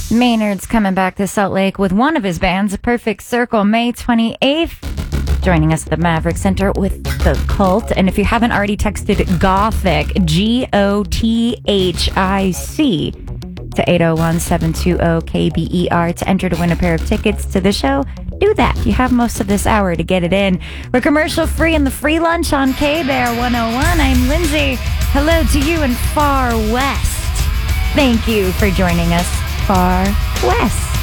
Maynard's coming back to Salt Lake with one of his bands, Perfect Circle, May 28th. Joining us at the Maverick Center with The Cult. And if you haven't already texted Gothic, GOTHIC, to 801-720-KBER to enter to win a pair of tickets to the show, do that. You have most of this hour to get it in. We're commercial free in the free lunch on K-Bear 101. I'm Lindsay. Hello to you in Far West. Thank you for joining us, Far West.